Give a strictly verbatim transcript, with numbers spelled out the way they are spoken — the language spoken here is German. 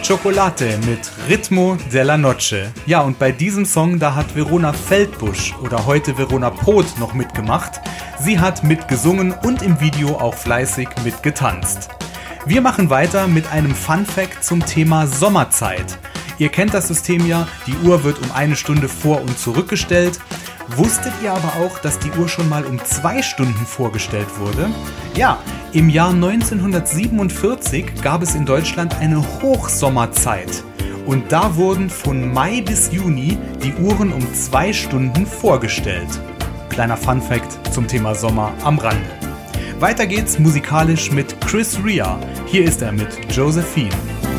Chocolate mit Ritmo della Noche. Ja, und bei diesem Song, da hat Verona Feldbusch oder heute Verona Poth noch mitgemacht. Sie hat mitgesungen und im Video auch fleißig mitgetanzt. Wir machen weiter mit einem Fun-Fact zum Thema Sommerzeit. Ihr kennt das System ja, die Uhr wird um eine Stunde vor- und zurückgestellt. Wusstet ihr aber auch, dass die Uhr schon mal um zwei Stunden vorgestellt wurde? Ja, im Jahr neunzehnhundertsiebenundvierzig gab es in Deutschland eine Hochsommerzeit. Und da wurden von Mai bis Juni die Uhren um zwei Stunden vorgestellt. Kleiner Funfact zum Thema Sommer am Rande. Weiter geht's musikalisch mit Chris Rea. Hier ist er mit Josephine.